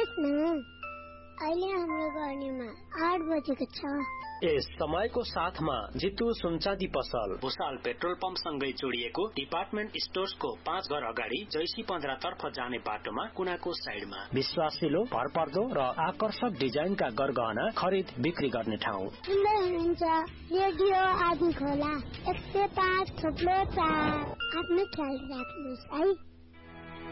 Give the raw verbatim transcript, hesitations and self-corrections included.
आउनुहोस् न, अहिले हाम्रो गर्नेमा आठ बजेको छ। यस समयको साथमा जितु सुनचाँदी पसल भुसाल पेट्रोल पम्प सँगै जोडिएको डिपार्टमेन्ट स्टोर्सको पाँच घर अगाडि जैसी पन्ध्र तर्फ जाने बाटोमा कुनाको साइडमा विश्वासिलो, भरपर्दो र आकर्षक डिजाइनका गरगहना खरिद बिक्री गर्ने ठाउँ। सुन्दै हुनुहुन्छ रेडियो आदि खोला एक सय पाँच थोप्लो चार। आफ्नो ख्याल राख्नुहोस् है।